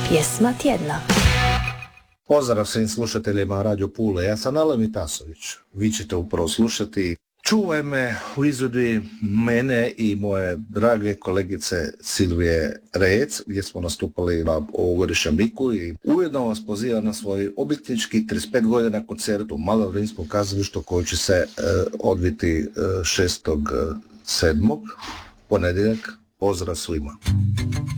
Pjesma tjedna. Pozdrav svim slušateljima Radio Pule, ja sam Alen Tasović. Vi ćete upravo slušati Čuvaj me u izvedbi mene i moje drage kolegice Silvije Rec, gdje smo nastupali na ovogodišnjem Biku i ujedno vas pozivam na svoj obljetnički 35 godina koncert u Malom kazalištu koji će se odviti 6.7. ponedjeljak. Pozdrav svima.